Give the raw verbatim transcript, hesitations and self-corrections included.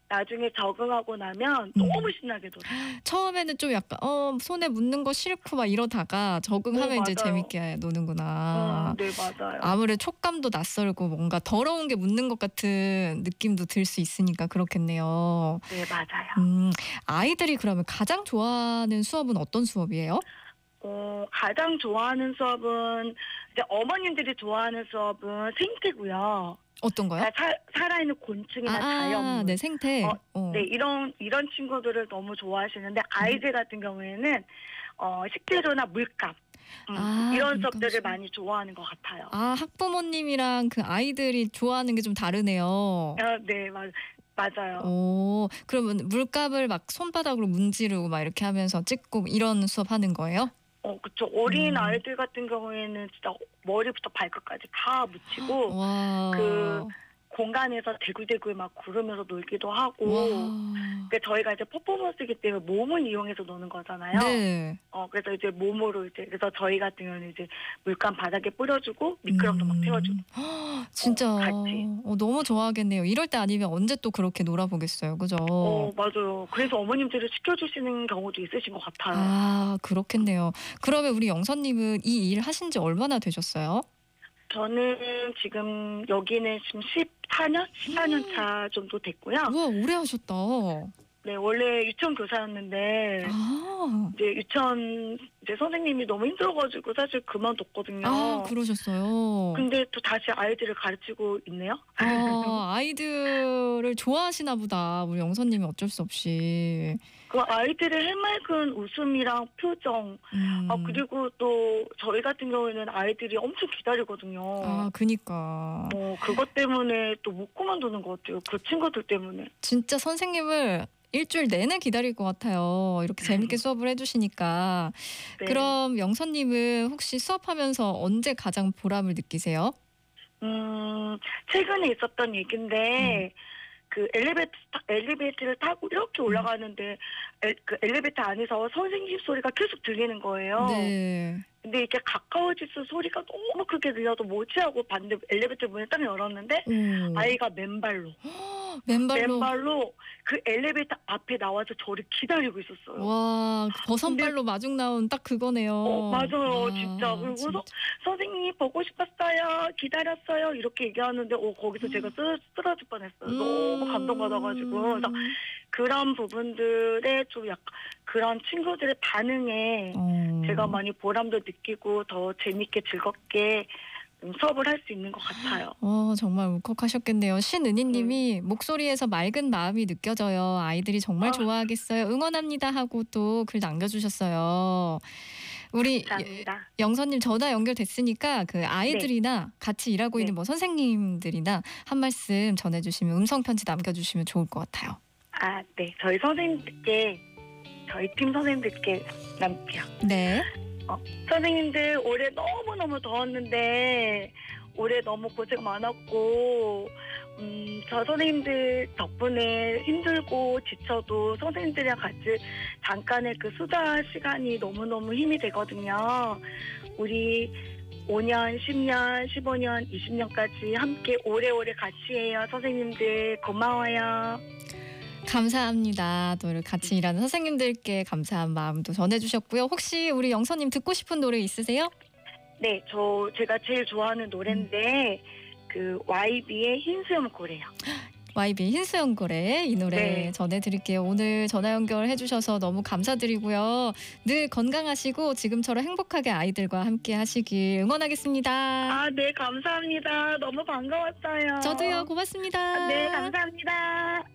나중에 적응하고 나면 음. 너무 신나게 놀아요. 처음에는 좀 약간 어 손에 묻는 거 싫고 막 이러다가 적응하면 어, 이제 맞아요. 재밌게 노는구나. 음, 네, 맞아요. 아무래도 촉감도 낯설고 뭔가 더러운 게 묻는 것 같은 느낌도 들 수 있으니까 그렇겠네요. 네, 맞아요. 음, 아이들이 그러면 가장 좋아하는 수업은 어떤 수업이에요? 어, 가장 좋아하는 수업은 이제 어머님들이 좋아하는 수업은 생태고요. 어떤 거요? 그러니까 사, 살아있는 아, 곤충이나 아, 네, 자연물. 어, 생태. 어. 네, 이런 이런 친구들을 너무 좋아하시는데 음. 아이들 같은 경우에는 어, 식재료나 물감 음, 아, 이런 물감 수업들을 수업. 많이 좋아하는 것 같아요. 아, 학부모님이랑 그 아이들이 좋아하는 게 좀 다르네요. 어, 네, 맞, 맞아요. 오, 그러면 물감을 막 손바닥으로 문지르고 막 이렇게 하면서 찍고 이런 수업 하는 거예요? 어, 그쵸. 어린 음. 아이들 같은 경우에는 진짜 머리부터 발끝까지 다 묻히고 그 와. 공간에서 대굴대굴 막 구르면서 놀기도 하고. 와. 그 저희가 이제 퍼포먼스이기 때문에 몸을 이용해서 노는 거잖아요. 네. 어, 그래서 이제 몸으로 이제 그래서 저희 같은 경우는 이제 물감 바닥에 뿌려주고 미끄럼도 막 태워주고. 음. 진짜 어, 같이. 어, 너무 좋아하겠네요. 이럴 때 아니면 언제 또 그렇게 놀아보겠어요. 그죠? 어, 맞아요. 그래서 어머님들이 시켜주시는 경우도 있으신 것 같아요. 아, 그렇겠네요. 그러면 우리 영선님은 이 일 하신 지 얼마나 되셨어요? 저는 지금 여기는 지금 십사 년? 십사 년 차 정도 됐고요. 우와, 오래 하셨다. 네, 원래 유치원 교사였는데 아, 이제 유치원 이제 선생님이 너무 힘들어가지고 사실 그만뒀거든요. 아, 그러셨어요. 근데 또 다시 아이들을 가르치고 있네요. 아, 아이들을 좋아하시나 보다. 우리 영선님이 어쩔 수 없이. 그 아이들의 해맑은 웃음이랑 표정, 음. 아 그리고 또 저희 같은 경우에는 아이들이 엄청 기다리거든요. 아, 그니까. 어 그것 때문에 또 못 그만두는 것 같아요. 그 친구들 때문에. 진짜 선생님을 일주일 내내 기다릴 것 같아요. 이렇게 재밌게 수업을 해주시니까. 네. 그럼 영선님은 혹시 수업하면서 언제 가장 보람을 느끼세요? 음 최근에 있었던 얘긴데. 음. 그 엘리베이터 엘리베이터를 타고 이렇게 올라가는데 엘, 그 엘리베이터 안에서 선생님 소리가 계속 들리는 거예요. 네. 근데 이게 가까워질수록 소리가 너무 크게 들려서 뭐지 하고 봤는데 엘리베이터 문을 딱 열었는데 오. 아이가 맨발로 맨발로. 맨발로 그 엘리베이터 앞에 나와서 저를 기다리고 있었어요. 와, 그 버선발로 마중 나온 딱 그거네요. 어, 맞아요. 와, 진짜. 그리고서 진짜. 선생님 보고 싶었어요. 기다렸어요. 이렇게 얘기하는데 어, 거기서 제가 쓰, 쓰러질 뻔했어요. 음. 너무 감동받아가지고. 그래서 그런 부분들에 좀 약간 그런 친구들의 반응에 어. 제가 많이 보람도 느끼고 더 재밌게 즐겁게 수업을 할 수 있는 것 같아요. 어, 정말 울컥하셨겠네요. 신은희님이 음. 목소리에서 맑은 마음이 느껴져요. 아이들이 정말 아. 좋아하겠어요. 응원합니다 하고 또 글 남겨주셨어요. 우리 감사합니다. 영선님 전화 연결됐으니까 그 아이들이나 네. 같이 일하고 네. 있는 뭐 선생님들이나 한 말씀 전해주시면 음성 편지 남겨주시면 좋을 것 같아요. 아, 네. 저희 선생님들께 저희 팀 선생님들께 남게요. 네. 어, 선생님들 올해 너무너무 더웠는데 올해 너무 고생 많았고 음, 저 선생님들 덕분에 힘들고 지쳐도 선생님들이랑 같이 잠깐의 그 수다 시간이 너무너무 힘이 되거든요. 우리 오 년, 십 년, 십오 년, 이십 년까지 함께 오래오래 같이 해요. 선생님들 고마워요. 감사합니다. 또 같이 일하는 선생님들께 감사한 마음도 전해주셨고요. 혹시 우리 영선님 듣고 싶은 노래 있으세요? 네, 저 제가 제일 좋아하는 노래인데 음. 그 와이비의 흰수염 고래요. 와이비 흰수염 고래 이 노래 네. 전해드릴게요. 오늘 전화 연결해 주셔서 너무 감사드리고요. 늘 건강하시고 지금처럼 행복하게 아이들과 함께 하시길 응원하겠습니다. 아, 네, 감사합니다. 너무 반가웠어요. 저도요. 고맙습니다. 네, 감사합니다.